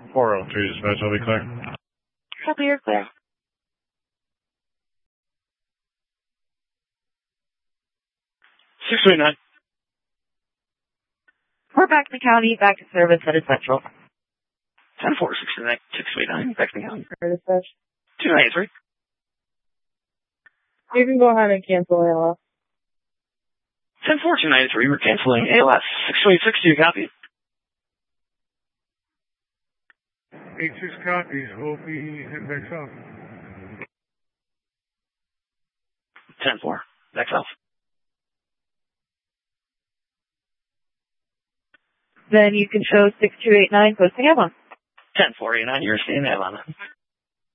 403 dispatch, I'll be clear. Copy, you're clear. $629. We're back to the county, back to service at Central. 10-4, 629, back to the county. Dispatch. 293. You can go ahead and cancel ALS. 10-4, 293, we're canceling ALS. 626, do you copy? 86 copies, will be next off. 10-4, next off. Then you can show 6289 posting Avon. 10-4, 89, you're staying Avon.